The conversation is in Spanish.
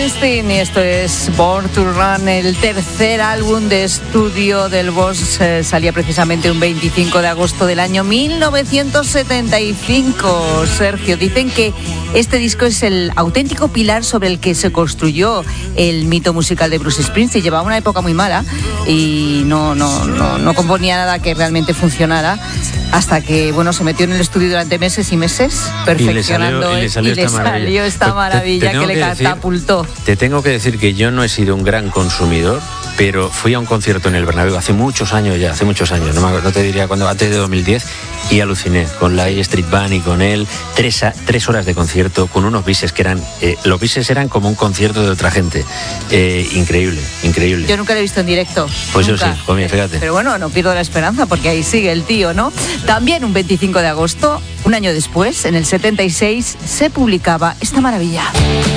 Springsteen y esto es Born to Run, el tercer álbum de estudio del Boss. Salía precisamente un 25 de agosto del año 1975. Sergio, dicen que este disco es el auténtico pilar sobre el que se construyó el mito musical de Bruce Springsteen. Llevaba una época muy mala y no componía nada que realmente funcionara, hasta que se metió en el estudio durante meses y meses perfeccionando y le salió esta maravilla que le catapultó. Te tengo que decir que yo no he sido un gran consumidor, pero fui a un concierto en el Bernabéu hace muchos años, no te diría cuándo, antes de 2010, y aluciné con la A Street Band y con él. 3 horas de concierto con unos bises que eran, los bises eran como un concierto de otra gente. Increíble. Yo nunca lo he visto en directo. Pues nunca. Yo sí, pues mira, fíjate. Pero no pierdo la esperanza, porque ahí sigue el tío, ¿no? También un 25 de agosto, un año después, en el 76, se publicaba esta maravilla.